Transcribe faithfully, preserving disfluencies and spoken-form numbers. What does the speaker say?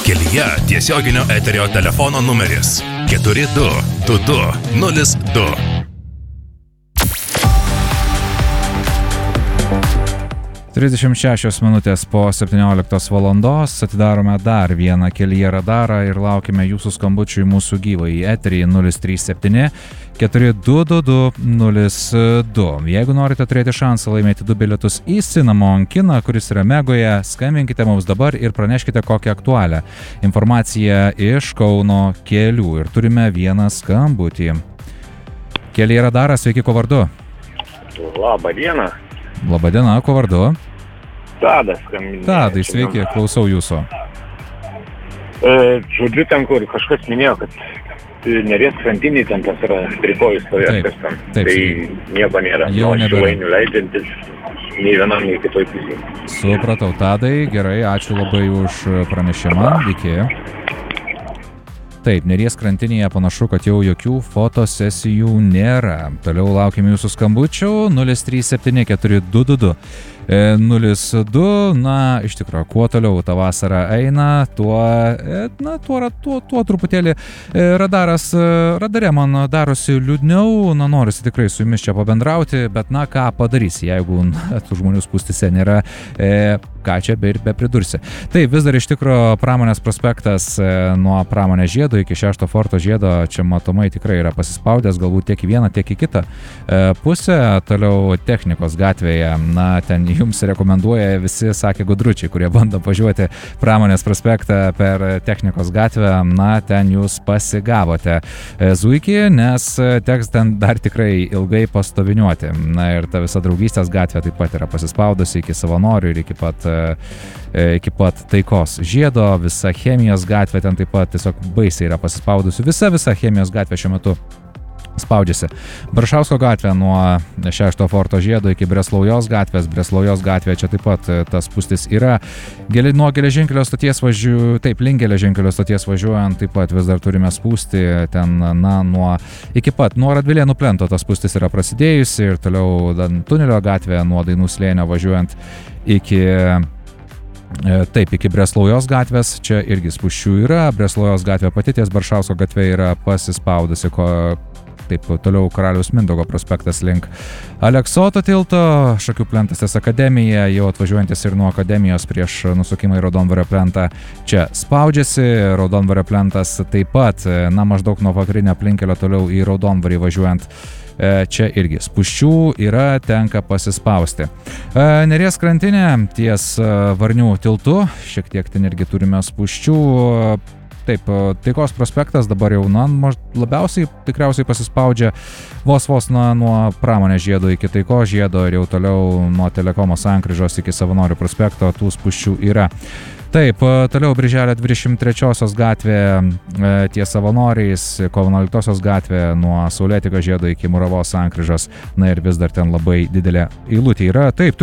Kelyje tiesioginio eterio telefono numeris keturi du du du nulis du. trisdešimt šešios minutės po septynioliktos valandos atidarome dar vieną Kelyje radarą ir laukime jūsų skambučių į mūsų gyvąjį eterį nulis trys septyni keturi du du du nulis du. Jeigu norite turėti šansą laimėti du bilietus į Cinnamon kiną, kuris yra Megoje, skambinkite mums dabar ir praneškite kokią aktualią informaciją iš Kauno kelių. Ir turime vieną skambutį. Kelyje radaras, sveiki, kuo vardu? Labą dieną. Labadiena, kuo vardu? Tadas skambinė. Tadai, sveiki, klausau jūsų. E, žodžiu, ten kur kažkas minėjo, kad Neries krantinį ten tas yra trikojus stovės, ten. Taip, tai nieko nėra. Jau nebėra. Leidžiantis nei vienam, nei kitoj pusėje. Supratau, Tadai, gerai, ačiū labai už pranešimą, iki. Taip, Neries krantinėje panašu, kad jau jokių fotosesijų nėra. Toliau laukiam jūsų skambučių nulis trys septyni keturi du du du nulis du. Na, iš tikrųjų, kuo toliau ta vasara eina, tuo, na, tuo, tuo, tuo truputėlį radaras, radare man darosi liūdniau, na, norisi tikrai su jumis čia pabendrauti, bet, na, ką padarysi, jeigu na, tų žmonių spūstyse nėra, e, ką čia be ir be pridursi. Taip, vis dar iš tikrųjų Pramonės prospektas e, nuo Pramonės žiedo iki šešto forto žiedo čia matomai tikrai yra pasispaudęs, galbūt tiek į vieną, tiek į kitą e, pusę. Toliau Technikos gatvėje, na, ten jums rekomenduoja visi, sakė gudručiai, kurie bando važiuoti Pramonės prospektą per Technikos gatvę, na, ten jūs pasigavote e, zuikį, nes teks ten dar tikrai ilgai pastoviniuoti. Na ir ta visa Draugystės gatvė taip pat yra pasispaudusi iki Savanorių ir iki pat iki pat Taikos žiedo, visa Chemijos gatvė ten taip pat tiesiog baisiai yra pasispaudusi, visa visa Chemijos gatvė šiuo metu spaudžiasi. Brašausko gatvė nuo šešto forto žiedo iki Breslaujos gatvės, Breslaujos gatvė čia taip pat tas spūstis yra. Geli, nuo geležinkelio stoties važiuojant, taip, link geležinkelio stoties važiuojant, taip pat vis dar turime spūsti ten, na, nuo, iki pat, nuo Radvilėnų plento tas spūstis yra prasidėjusi ir toliau tunelio gatvė nuo Dainų slėnio važiuojant iki Taip, iki Breslaujos gatvės, čia irgi spūsčių yra, Breslaujos gatvė pati ties Baršausko gatvė yra pasispaudusi, ko, taip, toliau Karaliaus Mindaugo prospektas link Aleksoto tilto, Šakių plentas ties Akademija, jau atvažiuojantis ir nuo Akademijos prieš nusukimą į Raudondvario plentą, čia spaudžiasi, Raudondvario plentas taip pat, na, maždaug nuo vakarinio aplinkelio toliau į Raudondvarį važiuojant, čia irgi spūsčių yra, tenka pasispausti. Neries krantinė ties Varnių tiltu, šiek tiek ten irgi turime spūsčių. Taip, Taikos prospektas dabar jau, na, labiausiai tikriausiai pasispaudžia vos vos na, nuo Pramonės žiedo iki Taikos žiedo ir jau toliau nuo Telekomo sankryžos iki Savanorių prospekto tų spūsčių yra. Taip, toliau Birželio dvidešimt trečiosios gatvė e, ties Savanoriais, kovo vienuoliktosios gatvė nuo Saulėtekio žiedo iki Muravos sankryžos, na ir vis dar ten labai didelė eilutė yra. Taip,